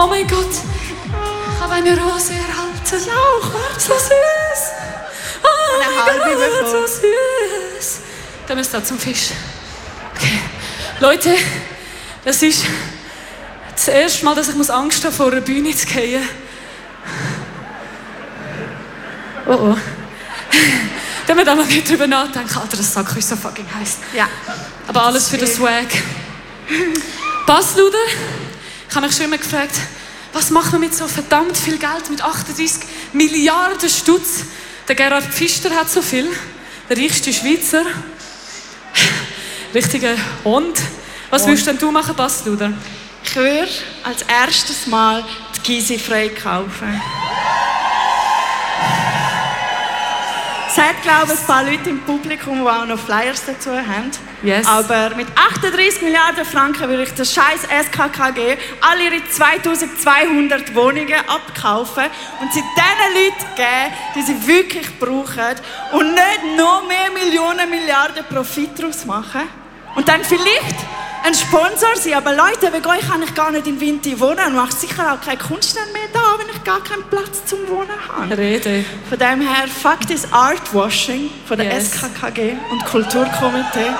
Oh mein Gott, ich habe eine Rose erhalten. Ja, auch. So süß. Oh Eine mein halbe Gott, bekommen. so süß. Dann müssen wir zum Fisch. Okay. Leute, das ist das erste Mal, dass ich Angst habe, vor einer Bühne zu gehen. Oh oh. Dann müssen wir mal nicht drüber nachdenken. Alter, das Sack ist so fucking heiß. Ja. Aber alles für den Swag. Bassluder, ich habe mich schon immer gefragt, was macht man mit so verdammt viel Geld, mit 38 Milliarden Stutz? Der Gerhard Pfister hat so viel, der reichste Schweizer. Richtiger Hund. Was würdest denn du machen, Bassluder? Ich würde als erstes Mal die Gysi frei kaufen. Es hat, glaube ich, ein paar Leute im Publikum, die auch noch Flyers dazu haben. Yes. Aber mit 38 Milliarden Franken würde ich der scheiß SKKG alle ihre 2200 Wohnungen abkaufen und sie den Leuten geben, die sie wirklich brauchen und nicht noch mehr Millionen, Milliarden Profit daraus machen. Und dann vielleicht ein Sponsor sein. Aber Leute, wegen euch kann ich gar nicht in Winti wohnen und mache sicher auch keine Kunst mehr da, wenn ich gar keinen Platz zum Wohnen habe. Rede. Von dem her, fuck this Artwashing von der Yes. SKKG und Kulturkomitee.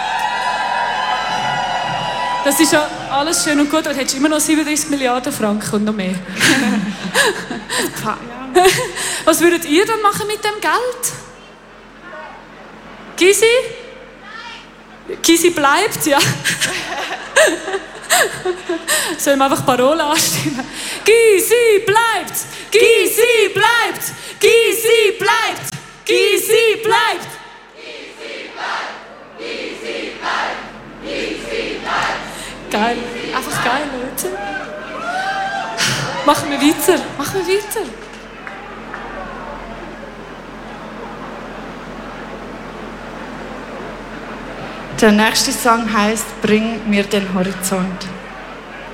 Das ist ja alles schön und gut, aber du hättest immer noch 37 Milliarden Franken und noch mehr. Ja. Was würdet ihr dann machen mit dem Geld? Gysi? Gysi bleibt, ja. Sollen wir einfach Parolen anstimmen? Gysi bleibt! Gysi bleibt! Gysi bleibt! Gysi bleibt! Gysi bleibt! Gysi bleibt! Geil. Einfach geil, Leute. Machen wir weiter. Machen wir weiter. Der nächste Song heißt Bring mir den Horizont.